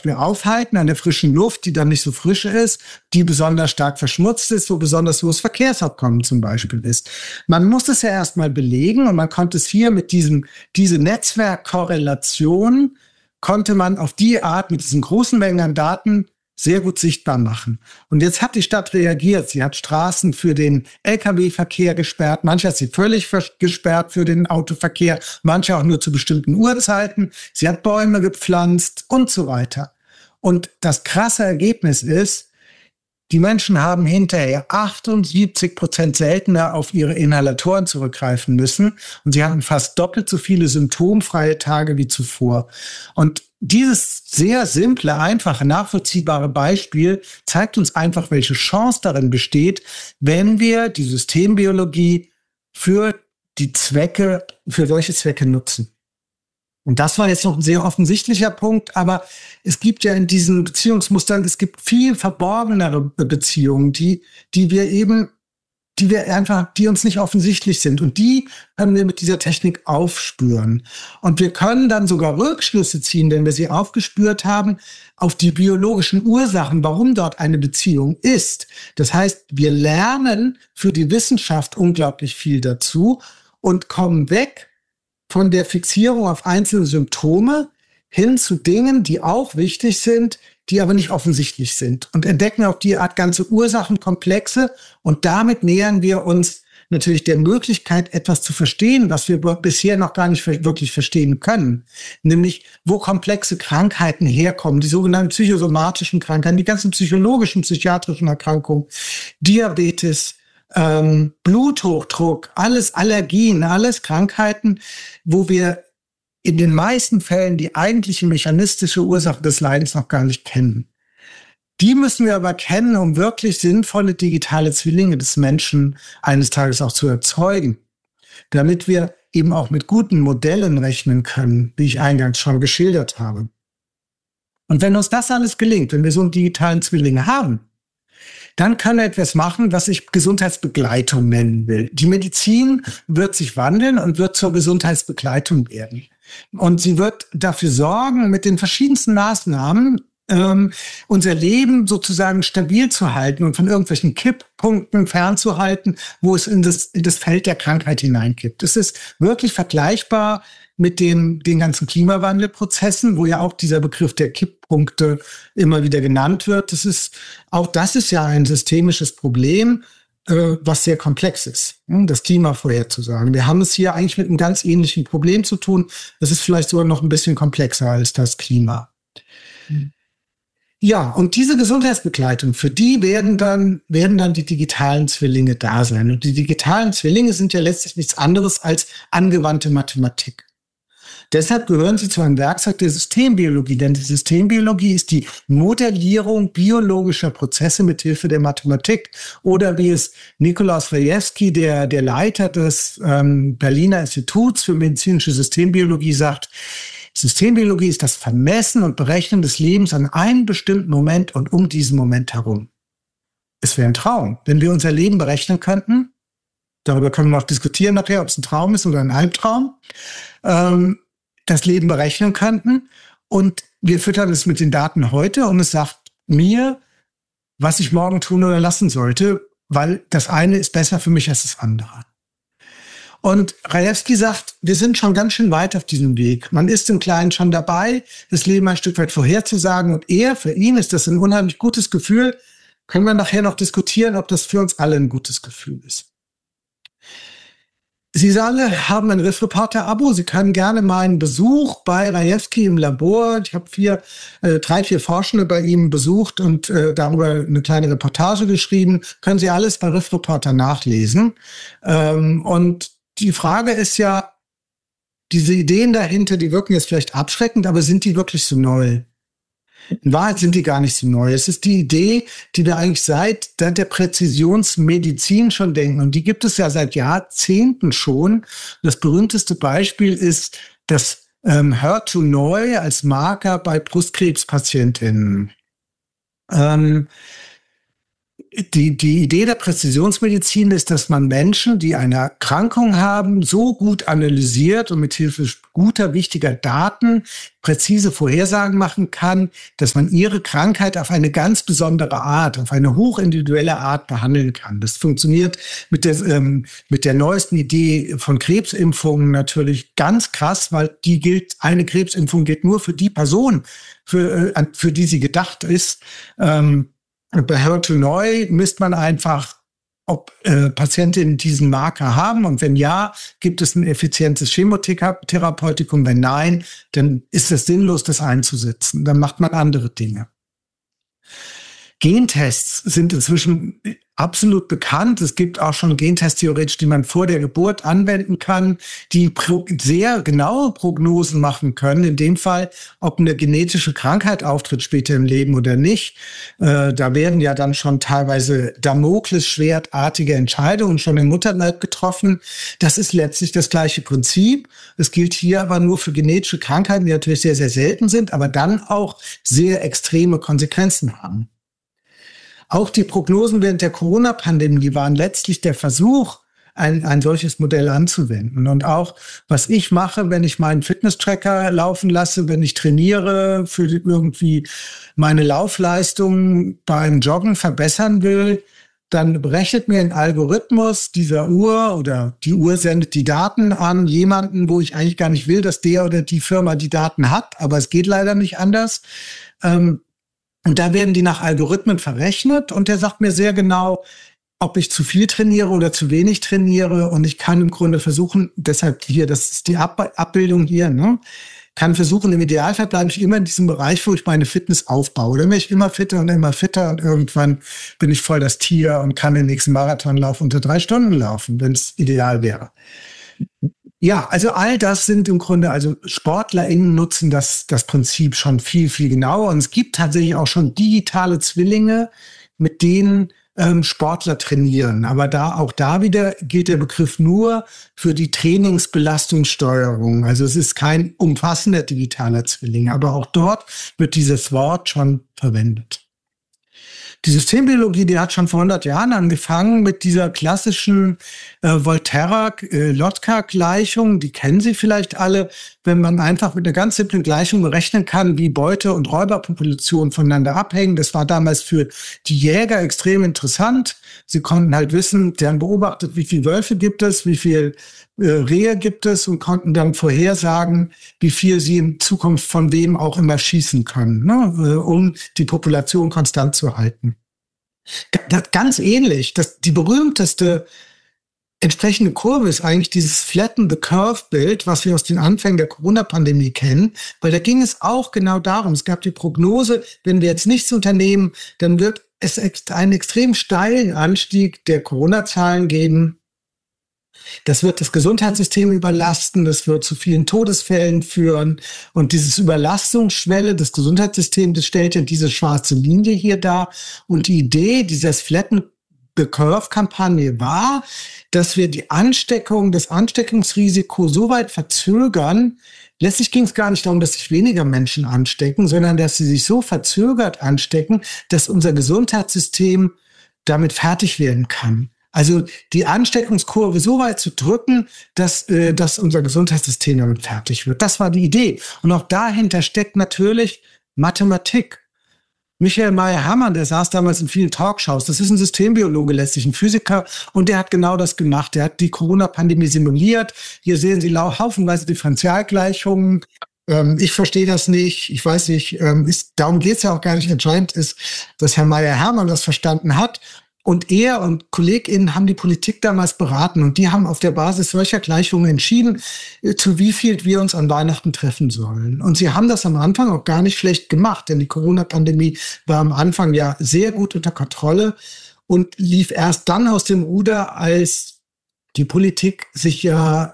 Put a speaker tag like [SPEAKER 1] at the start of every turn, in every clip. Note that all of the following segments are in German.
[SPEAKER 1] Beispiel aufhalten an der frischen Luft, die dann nicht so frisch ist, die besonders stark verschmutzt ist, wo besonders hohes Verkehrsaufkommen zum Beispiel ist. Man muss es ja erstmal belegen und man konnte es hier mit diese Netzwerkkorrelation konnte man auf die Art mit diesen großen Mengen an Daten sehr gut sichtbar machen. Und jetzt hat die Stadt reagiert. Sie hat Straßen für den Lkw-Verkehr gesperrt. Manche hat sie völlig gesperrt für den Autoverkehr. Manche auch nur zu bestimmten Uhrzeiten. Sie hat Bäume gepflanzt und so weiter. Und das krasse Ergebnis ist, die Menschen haben hinterher 78% seltener auf ihre Inhalatoren zurückgreifen müssen. Und sie hatten fast doppelt so viele symptomfreie Tage wie zuvor. Und dieses sehr simple, einfache, nachvollziehbare Beispiel zeigt uns einfach, welche Chance darin besteht, wenn wir die Systembiologie für solche Zwecke nutzen. Und das war jetzt noch ein sehr offensichtlicher Punkt, aber es gibt ja in diesen Beziehungsmustern, es gibt viel verborgenere Beziehungen, die uns nicht offensichtlich sind. Und die können wir mit dieser Technik aufspüren. Und wir können dann sogar Rückschlüsse ziehen, wenn wir sie aufgespürt haben, auf die biologischen Ursachen, warum dort eine Beziehung ist. Das heißt, wir lernen für die Wissenschaft unglaublich viel dazu und kommen weg von der Fixierung auf einzelne Symptome hin zu Dingen, die auch wichtig sind, die aber nicht offensichtlich sind, und entdecken auf die Art ganze Ursachenkomplexe, und damit nähern wir uns natürlich der Möglichkeit, etwas zu verstehen, was wir bisher noch gar nicht wirklich verstehen können, nämlich wo komplexe Krankheiten herkommen, die sogenannten psychosomatischen Krankheiten, die ganzen psychologischen, psychiatrischen Erkrankungen, Diabetes, Bluthochdruck, alles Allergien, alles Krankheiten, wo wir in den meisten Fällen die eigentliche mechanistische Ursache des Leidens noch gar nicht kennen. Die müssen wir aber kennen, um wirklich sinnvolle digitale Zwillinge des Menschen eines Tages auch zu erzeugen, damit wir eben auch mit guten Modellen rechnen können, wie ich eingangs schon geschildert habe. Und wenn uns das alles gelingt, wenn wir so einen digitalen Zwilling haben, dann können wir etwas machen, was ich Gesundheitsbegleitung nennen will. Die Medizin wird sich wandeln und wird zur Gesundheitsbegleitung werden. Und sie wird dafür sorgen, mit den verschiedensten Maßnahmen unser Leben sozusagen stabil zu halten und von irgendwelchen Kipppunkten fernzuhalten, wo es in das Feld der Krankheit hineinkippt. Es ist wirklich vergleichbar mit den ganzen Klimawandelprozessen, wo ja auch dieser Begriff der Kipppunkte immer wieder genannt wird. Das ist ja ein systemisches Problem, was sehr komplex ist, das Klima vorherzusagen. Wir haben es hier eigentlich mit einem ganz ähnlichen Problem zu tun. Das ist vielleicht sogar noch ein bisschen komplexer als das Klima. Ja, und diese Gesundheitsbegleitung, für die werden dann die digitalen Zwillinge da sein. Und die digitalen Zwillinge sind ja letztlich nichts anderes als angewandte Mathematik. Deshalb gehören sie zu einem Werkzeug der Systembiologie, denn die Systembiologie ist die Modellierung biologischer Prozesse mit Hilfe der Mathematik. Oder wie es Nikolaus Rajewski, der Leiter des Berliner Instituts für medizinische Systembiologie, sagt: Systembiologie ist das Vermessen und Berechnen des Lebens an einem bestimmten Moment und um diesen Moment herum. Es wäre ein Traum, wenn wir unser Leben berechnen könnten. Darüber können wir noch diskutieren nachher, ob es ein Traum ist oder ein Albtraum. Das Leben berechnen könnten, und wir füttern es mit den Daten heute, und es sagt mir, was ich morgen tun oder lassen sollte, weil das eine ist besser für mich als das andere. Und Rajewski sagt, wir sind schon ganz schön weit auf diesem Weg. Man ist im Kleinen schon dabei, das Leben ein Stück weit vorherzusagen, und für ihn ist das ein unheimlich gutes Gefühl. Können wir nachher noch diskutieren, ob das für uns alle ein gutes Gefühl ist. Sie alle haben ein Riff-Reporter-Abo. Sie können gerne meinen Besuch bei Rajewski im Labor. Ich habe 3, 4 Forschende bei ihm besucht und darüber eine kleine Reportage geschrieben. Können Sie alles bei Riff-Reporter nachlesen. Und die Frage ist ja, diese Ideen dahinter, die wirken jetzt vielleicht abschreckend, aber sind die wirklich so neu? In Wahrheit sind die gar nicht so neu. Es ist die Idee, die wir eigentlich seit der Präzisionsmedizin schon denken. Und die gibt es ja seit Jahrzehnten schon. Das berühmteste Beispiel ist das HER2-Neu als Marker bei Brustkrebspatientinnen. Die Idee der Präzisionsmedizin ist, dass man Menschen, die eine Erkrankung haben, so gut analysiert und mit Hilfe guter, wichtiger Daten präzise Vorhersagen machen kann, dass man ihre Krankheit auf eine ganz besondere Art, auf eine hochindividuelle Art behandeln kann. Das funktioniert mit der neuesten Idee von Krebsimpfungen natürlich ganz krass, weil eine Krebsimpfung gilt nur für die Person, für die sie gedacht ist. Bei HER2 neu misst man einfach, ob Patientinnen diesen Marker haben. Und wenn ja, gibt es ein effizientes Chemotherapeutikum. Wenn nein, dann ist es sinnlos, das einzusetzen. Dann macht man andere Dinge. Gentests sind inzwischen absolut bekannt. Es gibt auch schon Gentests theoretisch, die man vor der Geburt anwenden kann, die sehr genaue Prognosen machen können. In dem Fall, ob eine genetische Krankheit auftritt später im Leben oder nicht. Da werden ja dann schon teilweise Damoklesschwertartige Entscheidungen schon im Mutterleib getroffen. Das ist letztlich das gleiche Prinzip. Es gilt hier aber nur für genetische Krankheiten, die natürlich sehr, sehr selten sind, aber dann auch sehr extreme Konsequenzen haben. Auch die Prognosen während der Corona-Pandemie waren letztlich der Versuch, ein solches Modell anzuwenden. Und auch, was ich mache, wenn ich meinen Fitness-Tracker laufen lasse, wenn ich trainiere, für irgendwie meine Laufleistung beim Joggen verbessern will, dann berechnet mir ein Algorithmus dieser Uhr oder die Uhr sendet die Daten an jemanden, wo ich eigentlich gar nicht will, dass der oder die Firma die Daten hat, aber es geht leider nicht anders. Und da werden die nach Algorithmen verrechnet und der sagt mir sehr genau, ob ich zu viel trainiere oder zu wenig trainiere. Und ich kann im Grunde versuchen, deshalb hier, das ist die Abbildung hier, ne? Kann versuchen, im Idealfall bleibe ich immer in diesem Bereich, wo ich meine Fitness aufbaue. Dann werde ich immer fitter und irgendwann bin ich voll das Tier und kann den nächsten Marathonlauf unter 3 Stunden laufen, wenn es ideal wäre. Ja, also all das sind im Grunde, also SportlerInnen nutzen das Prinzip schon viel, viel genauer. Und es gibt tatsächlich auch schon digitale Zwillinge, mit denen Sportler trainieren. Aber auch da wieder gilt der Begriff nur für die Trainingsbelastungssteuerung. Also es ist kein umfassender digitaler Zwilling, aber auch dort wird dieses Wort schon verwendet. Die Systembiologie, die hat schon vor 100 Jahren angefangen mit dieser klassischen Volterra-Lotka-Gleichung. Die kennen Sie vielleicht alle, wenn man einfach mit einer ganz simplen Gleichung berechnen kann, wie Beute- und Räuberpopulationen voneinander abhängen. Das war damals für die Jäger extrem interessant. Sie konnten halt wissen, die haben beobachtet, wie viele Wölfe gibt es, wie viel Rehe gibt es und konnten dann vorhersagen, wie viel sie in Zukunft von wem auch immer schießen können, ne, um die Population konstant zu halten. Ganz ähnlich, die berühmteste entsprechende Kurve ist eigentlich dieses Flatten the Curve-Bild, was wir aus den Anfängen der Corona-Pandemie kennen, weil da ging es auch genau darum. Es gab die Prognose, wenn wir jetzt nichts unternehmen, dann wird es einen extrem steilen Anstieg der Corona-Zahlen geben. Das wird das Gesundheitssystem überlasten, das wird zu vielen Todesfällen führen. Und dieses Überlastungsschwelle des Gesundheitssystems, das stellt ja diese schwarze Linie hier dar. Und die Idee dieses Flatten the Curve-Kampagne war, dass wir die Ansteckung, das Ansteckungsrisiko so weit verzögern. Letztlich ging es gar nicht darum, dass sich weniger Menschen anstecken, sondern dass sie sich so verzögert anstecken, dass unser Gesundheitssystem damit fertig werden kann. Also die Ansteckungskurve so weit zu drücken, dass unser Gesundheitssystem damit fertig wird. Das war die Idee. Und auch dahinter steckt natürlich Mathematik. Michael Mayer-Hermann, der saß damals in vielen Talkshows. Das ist ein Systembiologe, letztlich ein Physiker. Und der hat genau das gemacht. Der hat die Corona-Pandemie simuliert. Hier sehen Sie haufenweise Differentialgleichungen. Ich verstehe das nicht. Ich weiß nicht. Darum geht es ja auch gar nicht. Entscheidend ist, dass Herr Mayer-Hermann das verstanden hat. Und er und KollegInnen haben die Politik damals beraten und die haben auf der Basis solcher Gleichungen entschieden, zu wie viel wir uns an Weihnachten treffen sollen. Und sie haben das am Anfang auch gar nicht schlecht gemacht, denn die Corona-Pandemie war am Anfang ja sehr gut unter Kontrolle und lief erst dann aus dem Ruder, als die Politik sich ja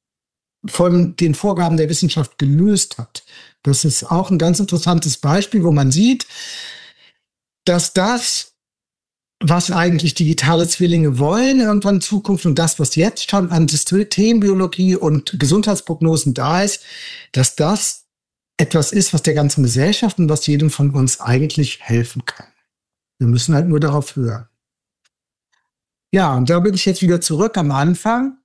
[SPEAKER 1] von den Vorgaben der Wissenschaft gelöst hat. Das ist auch ein ganz interessantes Beispiel, wo man sieht, dass das, was eigentlich digitale Zwillinge wollen irgendwann in Zukunft und das, was jetzt schon an Systembiologie und Gesundheitsprognosen da ist, dass das etwas ist, was der ganzen Gesellschaft und was jedem von uns eigentlich helfen kann. Wir müssen halt nur darauf hören. Ja, und da bin ich jetzt wieder zurück am Anfang.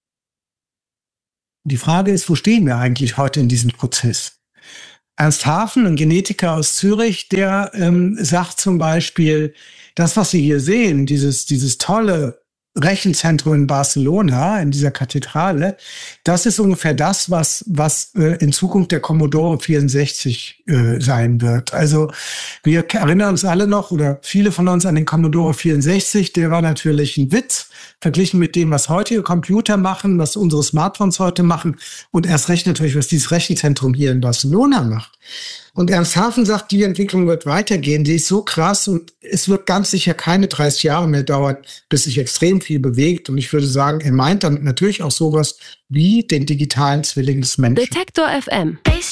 [SPEAKER 1] Die Frage ist, wo stehen wir eigentlich heute in diesem Prozess? Ernst Hafen, ein Genetiker aus Zürich, der sagt zum Beispiel, das, was Sie hier sehen, dieses tolle Rechenzentrum in Barcelona, in dieser Kathedrale, das ist ungefähr das, was in Zukunft der Commodore 64 sein wird. Also wir erinnern uns alle noch, oder viele von uns, an den Commodore 64. Der war natürlich ein Witz, verglichen mit dem, was heutige Computer machen, was unsere Smartphones heute machen und erst recht natürlich, was dieses Rechenzentrum hier in Barcelona macht. Und Ernst Hafen sagt, die Entwicklung wird weitergehen, die ist so krass und es wird ganz sicher keine 30 Jahre mehr dauern, bis sich extrem viel bewegt. Und ich würde sagen, er meint damit natürlich auch sowas wie den digitalen Zwilling des Menschen.
[SPEAKER 2] Detektor FM.